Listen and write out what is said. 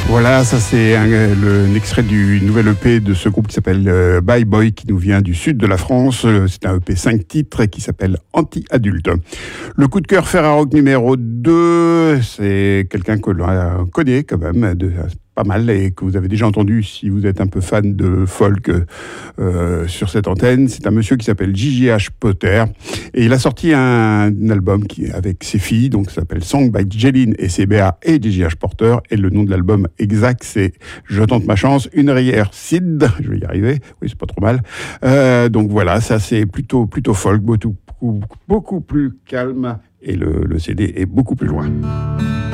Voilà, ça c'est un extrait du nouvel EP de ce groupe qui s'appelle Bye Boy, qui nous vient du sud de la France. C'est un EP 5 titres qui s'appelle Anti-Adulte. Le coup de cœur Ferrarock numéro 2, c'est quelqu'un que l'on connaît quand même, pas mal, et que vous avez déjà entendu si vous êtes un peu fan de folk sur cette antenne. C'est un monsieur qui s'appelle J.J.H. Potter, et il a sorti un album avec ses filles, donc ça s'appelle Song by Jeline et CBA et J.J.H. Porter, et le nom de l'album exact c'est Je tente ma chance, une rivière Sid, je vais y arriver, oui c'est pas trop mal. Donc voilà, ça c'est plutôt folk, beaucoup plus calme, et le CD est beaucoup plus loin.